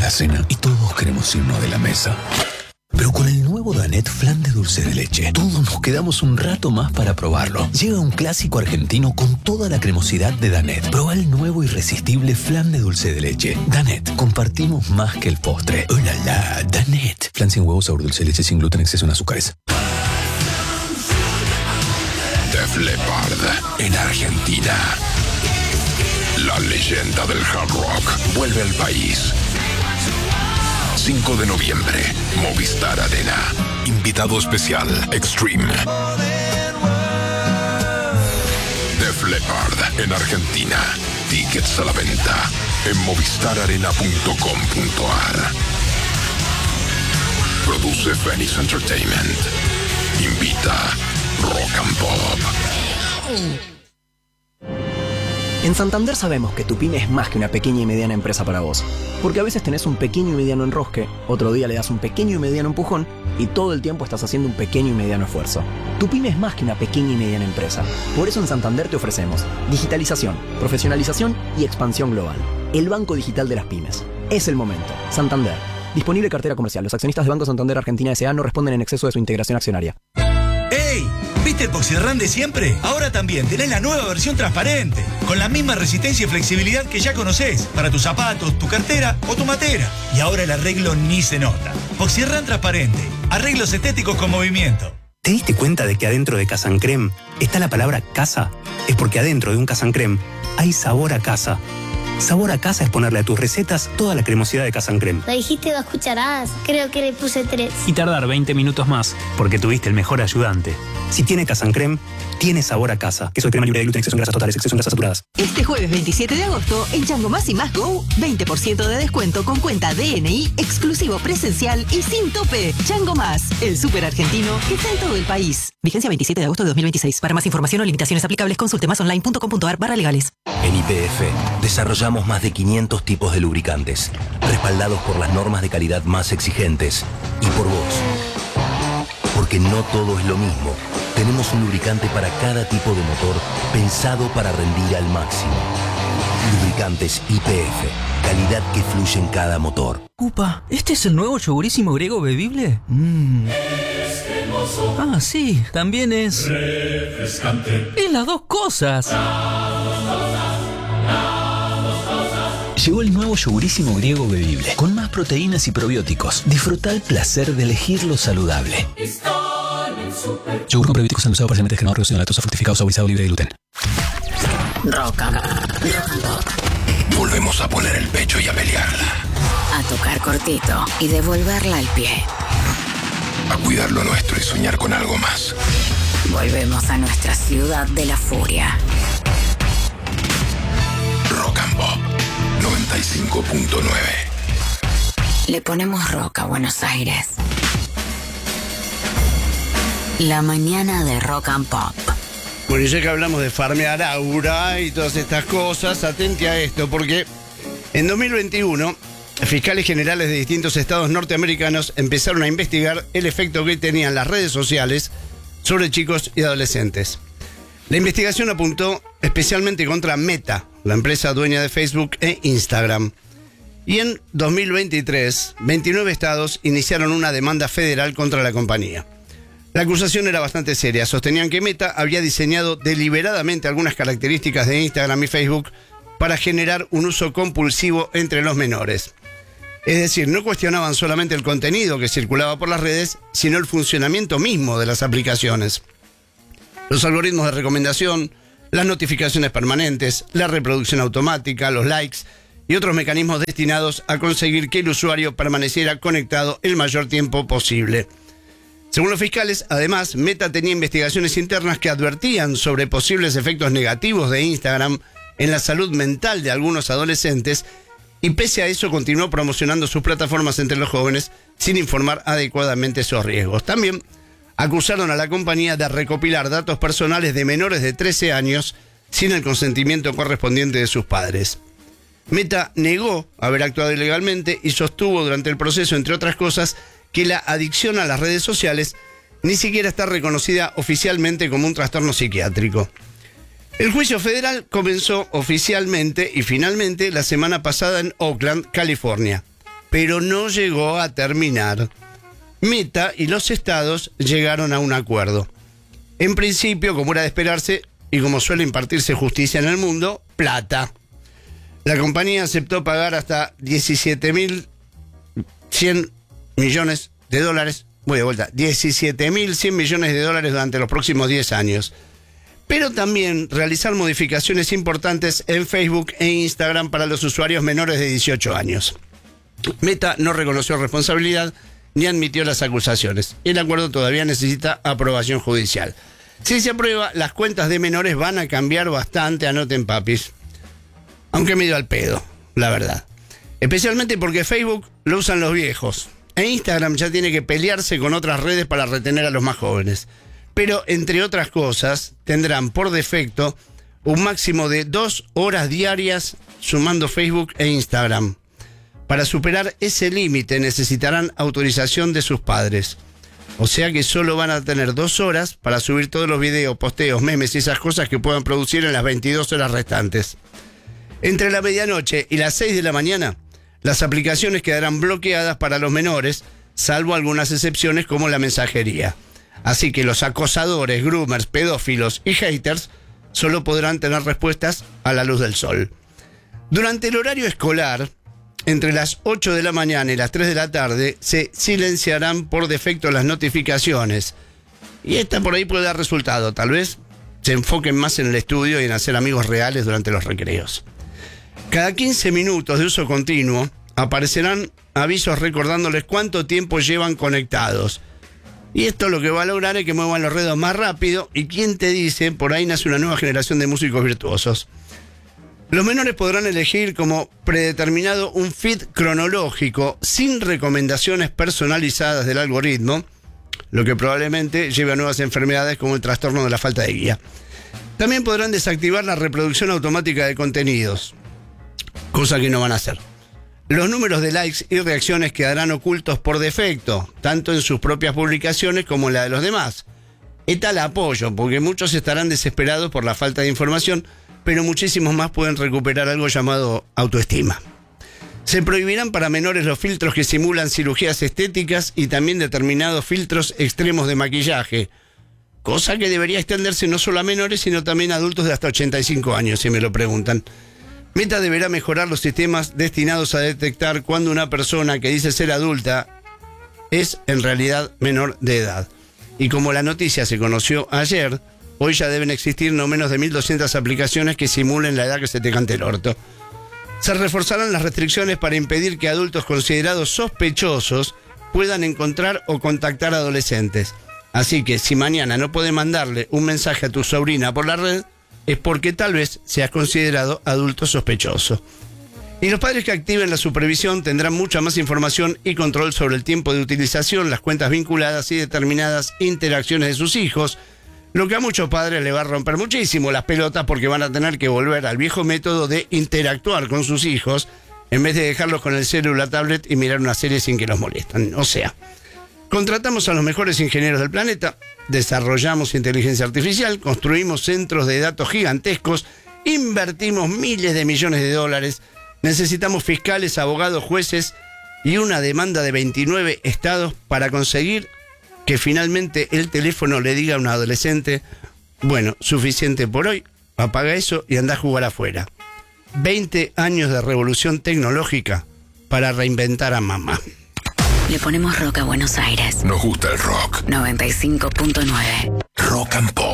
la cena y todos queremos irnos de la mesa. Pero con el nuevo Danette Flan de dulce de leche, todos nos quedamos un rato más para probarlo. Llega un clásico argentino con toda la cremosidad de Danette. Proba el nuevo irresistible Flan de dulce de leche. Danette, compartimos más que el postre. ¡Oh, la, la! Danette. Flan sin huevos, sabor dulce de leche, sin gluten, exceso en azúcares. Def Leppard en Argentina. La leyenda del hard rock vuelve al país. 5 de noviembre, Movistar Arena. Invitado especial, Extreme. Def Leppard en Argentina. Tickets a la venta en movistararena.com.ar. Produce Phoenix Entertainment. Invita Rock and Pop. En Santander sabemos que tu pyme es más que una pequeña y mediana empresa para vos. Porque a veces tenés un pequeño y mediano enrosque, otro día le das un pequeño y mediano empujón y todo el tiempo estás haciendo un pequeño y mediano esfuerzo. Tu pyme es más que una pequeña y mediana empresa. Por eso en Santander te ofrecemos digitalización, profesionalización y expansión global. El banco digital de las pymes. Es el momento. Santander. Disponible cartera comercial. Los accionistas del Banco Santander Argentina S.A. no responden en exceso de su integración accionaria. ¡Ey! ¿Viste el Poxirran de siempre? Ahora también tenés la nueva versión transparente, con la misma resistencia y flexibilidad que ya conocés, para tus zapatos, tu cartera o tu matera. Y ahora el arreglo ni se nota. Poxirran transparente, arreglos estéticos con movimiento. ¿Te diste cuenta de que adentro de Casa Creme está la palabra casa? Es porque adentro de un Casa Creme hay sabor a casa. Sabor a casa es ponerle a tus recetas toda la cremosidad de Casa Creme. Le dijiste 2 cucharadas, creo que le puse 3. Y tardar 20 minutos más, porque tuviste el mejor ayudante. Si tiene Casa Creme, tiene sabor a casa. Queso de crema libre de gluten, exceso en grasas totales, exceso en grasas saturadas. Este jueves 27 de agosto, en Chango Más y Más Go, 20% de descuento con cuenta DNI, exclusivo presencial y sin tope. Chango Más, el súper argentino que está en todo el país. Vigencia 27 de agosto de 2026. Para más información o limitaciones aplicables, consulte másonline.com.ar/legales. En YPF desarrollamos más de 500 tipos de lubricantes, respaldados por las normas de calidad más exigentes y por vos. Porque no todo es lo mismo. Tenemos un lubricante para cada tipo de motor pensado para rendir al máximo. Lubricantes YPF. Calidad que fluye en cada motor. Upa, ¿este es el nuevo yogurísimo griego bebible? Ah, sí, también es... refrescante. ¡Es las dos cosas! Llegó el nuevo yogurísimo griego bebible, con más proteínas y probióticos. Disfruta el placer de elegir lo saludable. Yogur con probióticos endulzado parcialmente descremado, reducido en lactosa, fructificado, saborizado, libre de gluten. Rock and Pop. Volvemos a poner el pecho y a pelearla. A tocar cortito y devolverla al pie. A cuidar lo nuestro y soñar con algo más. Volvemos a nuestra ciudad de la furia. Rock and Pop 95.9. Le ponemos rock a Buenos Aires. La mañana de Rock and Pop. Bueno, y ya que hablamos de farmear aura y todas estas cosas, atente a esto, porque en 2021 fiscales generales de distintos estados norteamericanos empezaron a investigar el efecto que tenían las redes sociales sobre chicos y adolescentes. La investigación apuntó especialmente contra Meta, la empresa dueña de Facebook e Instagram. Y en 2023, 29 estados iniciaron una demanda federal contra la compañía. La acusación era bastante seria. Sostenían que Meta había diseñado deliberadamente algunas características de Instagram y Facebook para generar un uso compulsivo entre los menores. Es decir, no cuestionaban solamente el contenido que circulaba por las redes, sino el funcionamiento mismo de las aplicaciones. Los algoritmos de recomendación, las notificaciones permanentes, la reproducción automática, los likes y otros mecanismos destinados a conseguir que el usuario permaneciera conectado el mayor tiempo posible. Según los fiscales, además, Meta tenía investigaciones internas que advertían sobre posibles efectos negativos de Instagram en la salud mental de algunos adolescentes y pese a eso continuó promocionando sus plataformas entre los jóvenes sin informar adecuadamente esos riesgos. También acusaron a la compañía de recopilar datos personales de menores de 13 años sin el consentimiento correspondiente de sus padres. Meta negó haber actuado ilegalmente y sostuvo durante el proceso, entre otras cosas, que la adicción a las redes sociales ni siquiera está reconocida oficialmente como un trastorno psiquiátrico. El juicio federal comenzó oficialmente y finalmente la semana pasada en Oakland, California. pero no llegó a terminar. Meta y los estados llegaron a un acuerdo. En principio, como era de esperarse, y como suele impartirse justicia en el mundo, plata. La compañía aceptó pagar hasta 17.100 millones de dólares. Voy de vuelta, 17.100 millones de dólares durante los próximos 10 años. Pero también realizar modificaciones importantes en Facebook e Instagram para los usuarios menores de 18 años. Meta no reconoció responsabilidad ni admitió las acusaciones. El acuerdo todavía necesita aprobación judicial. Si se aprueba, las cuentas de menores van a cambiar bastante, anoten papis. Aunque medio al pedo, la verdad. Especialmente porque Facebook lo usan los viejos. E Instagram ya tiene que pelearse con otras redes para retener a los más jóvenes. Pero, entre otras cosas, tendrán por defecto un máximo de 2 horas diarias sumando Facebook e Instagram. Para superar ese límite necesitarán autorización de sus padres. O sea que solo van a tener 2 horas para subir todos los videos, posteos, memes y esas cosas que puedan producir en las 22 horas restantes. Entre la medianoche y las 6 de la mañana, las aplicaciones quedarán bloqueadas para los menores, salvo algunas excepciones como la mensajería. Así que los acosadores, groomers, pedófilos y haters solo podrán tener respuestas a la luz del sol. Durante el horario escolar, entre las 8 de la mañana y las 3 de la tarde, se silenciarán por defecto las notificaciones. Y esta por ahí puede dar resultado. Tal vez se enfoquen más en el estudio y en hacer amigos reales durante los recreos. Cada 15 minutos de uso continuo aparecerán avisos recordándoles cuánto tiempo llevan conectados. Y esto lo que va a lograr es que muevan los dedos más rápido. Y quién te dice, por ahí nace una nueva generación de músicos virtuosos. Los menores podrán elegir como predeterminado un feed cronológico sin recomendaciones personalizadas del algoritmo, lo que probablemente lleve a nuevas enfermedades como el trastorno de la falta de guía. También podrán desactivar la reproducción automática de contenidos, cosa que no van a hacer. Los números de likes y reacciones quedarán ocultos por defecto, tanto en sus propias publicaciones como en la de los demás. Es tal apoyo, porque muchos estarán desesperados por la falta de información, pero muchísimos más pueden recuperar algo llamado autoestima. Se prohibirán para menores los filtros que simulan cirugías estéticas y también determinados filtros extremos de maquillaje, cosa que debería extenderse no solo a menores, sino también a adultos de hasta 85 años, si me lo preguntan. Meta deberá mejorar los sistemas destinados a detectar cuando una persona que dice ser adulta es en realidad menor de edad. Y como la noticia se conoció ayer, hoy ya deben existir no menos de 1.200 aplicaciones que simulen la edad que se te cante el orto. Se reforzarán las restricciones para impedir que adultos considerados sospechosos puedan encontrar o contactar a adolescentes. Así que si mañana no puedes mandarle un mensaje a tu sobrina por la red, es porque tal vez seas considerado adulto sospechoso. Y los padres que activen la supervisión tendrán mucha más información y control sobre el tiempo de utilización, las cuentas vinculadas y determinadas interacciones de sus hijos, lo que a muchos padres le va a romper muchísimo las pelotas porque van a tener que volver al viejo método de interactuar con sus hijos en vez de dejarlos con el celular, la tablet y mirar una serie sin que los molestan. O sea, contratamos a los mejores ingenieros del planeta, desarrollamos inteligencia artificial, construimos centros de datos gigantescos, invertimos miles de millones de dólares, necesitamos fiscales, abogados, jueces y una demanda de 29 estados para conseguir que finalmente el teléfono le diga a un adolescente: bueno, suficiente por hoy, apaga eso y anda a jugar afuera. 20 años de revolución tecnológica para reinventar a mamá. Le ponemos rock a Buenos Aires. Nos gusta el rock. 95.9. Rock and Pop.